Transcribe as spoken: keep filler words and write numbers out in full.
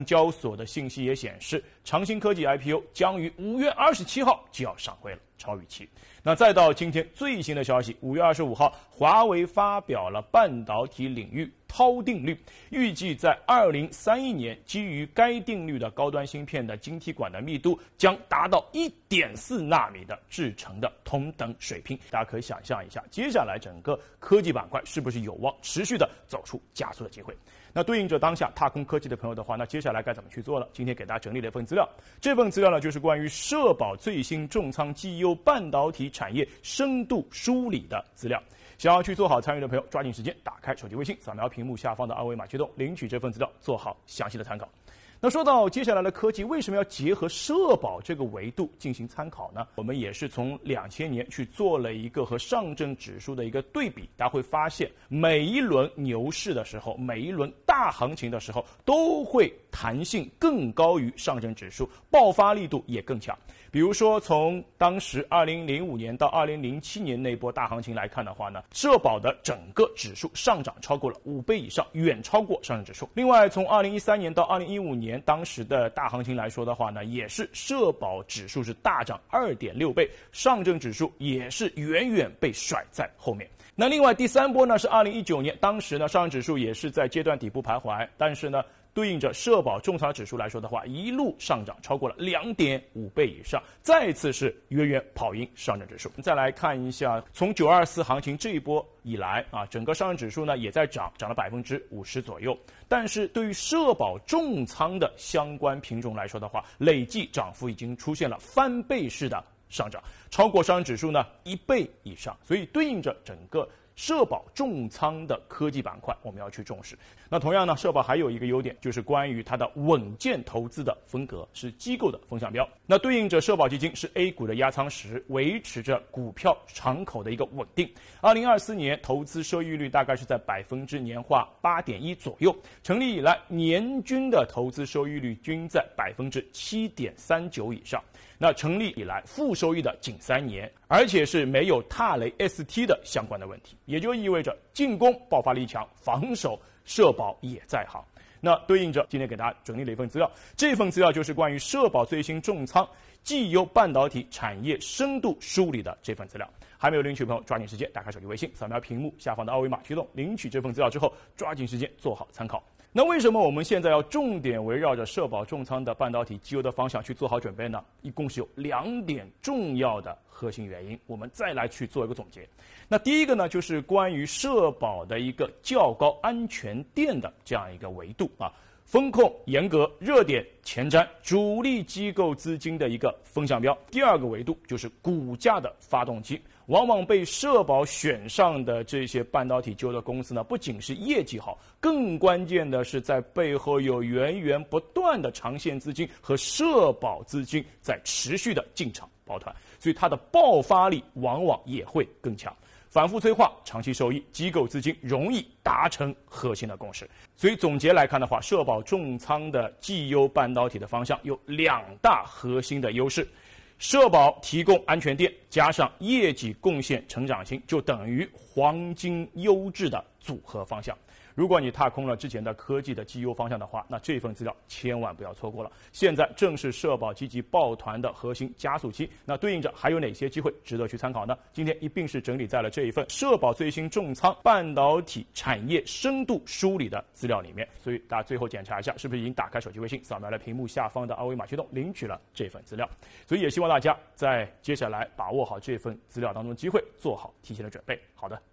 交所的信息也显示，长兴科技 I P O 将于五月二十七号就要上柜了，超预期。那再到今天最新的消息，五月二十五号，华为发表了半导体领域涛定律，预计在二零三一年，基于该定律的高端芯片的晶体管的密度将达到 一点四纳米的制程的同等水平。大家可以想象一下，接下来整个科技板块是不是有望持续的走出加速的机会？那对应着当下踏空科技的朋友的话，那接下来该怎么去做呢？今天给大家整理了一份资料，这份资料呢就是关于社保最新重仓绩优半导体产业深度梳理的资料。想要去做好参与的朋友，抓紧时间打开手机微信，扫描屏幕下方的二维码驱动，领取这份资料，做好详细的参考。那说到接下来的科技，为什么要结合社保这个维度进行参考呢？我们也是从两千年去做了一个和上证指数的一个对比，大家会发现，每一轮牛市的时候，每一轮大行情的时候，都会弹性更高于上证指数，爆发力度也更强。比如说，从当时二零零五年到二零零七年那波大行情来看的话呢，社保的整个指数上涨超过了五倍以上，远超过上证指数。另外，从二零一三年到二零一五年当时的大行情来说的话呢，也是社保指数是大涨 二点六倍，上证指数也是远远被甩在后面。那另外第三波呢是二零一九年，当时呢上证指数也是在阶段底部徘徊，但是呢对应着社保重仓指数来说的话，一路上涨超过了 两点五倍以上，再次是远远跑赢上证指数。再来看一下，从九二四行情这一波以来啊，整个上证指数呢也在涨，涨了 百分之五十 左右。但是对于社保重仓的相关品种来说的话，累计涨幅已经出现了翻倍式的上涨，超过上证指数呢一倍以上。所以对应着整个社保重仓的科技板块，我们要去重视。那同样呢，社保还有一个优点，就是关于它的稳健投资的风格，是机构的风向标。那对应着社保基金是 A 股的压舱石，维持着股票敞口的一个稳定。二零二四年投资收益率大概是在百分之年化 八点一 左右，成立以来年均的投资收益率均在百分之七点三九以上。那成立以来负收益的仅三年，而且是没有踏雷 S T 的相关的问题，也就意味着进攻爆发力强，防守社保也在行。那对应着今天给大家整理了一份资料，这份资料就是关于社保最新重仓绩优半导体产业深度梳理的这份资料。还没有领取的朋友，抓紧时间打开手机微信，扫描屏幕下方的二维码驱动领取这份资料之后，抓紧时间做好参考。那为什么我们现在要重点围绕着社保重仓的半导体绩优的方向去做好准备呢？一共是有两点重要的核心原因，我们再来去做一个总结。那第一个呢，就是关于社保的一个较高安全垫的这样一个维度啊，风控严格，热点前瞻，主力机构资金的一个风向标。第二个维度就是股价的发动机。往往被社保选上的这些半导体绩优的公司呢，不仅是业绩好，更关键的是在背后有源源不断的长线资金和社保资金在持续的进场抱团，所以它的爆发力往往也会更强。反复催化，长期收益，机构资金容易达成核心的共识。所以总结来看的话，社保重仓的绩优半导体的方向有两大核心的优势。社保提供安全垫，加上业绩贡献成长性，就等于黄金优质的组合方向。如果你踏空了之前的科技的绩优方向的话，那这份资料千万不要错过了。现在正是社保积极抱团的核心加速期，那对应着还有哪些机会值得去参考呢？今天一并是整理在了这一份社保最新重仓半导体产业深度梳理的资料里面。所以大家最后检查一下，是不是已经打开手机微信，扫描了屏幕下方的二维码驱动，领取了这份资料。所以也希望大家在接下来把握好这份资料当中的机会，做好提前的准备。好的。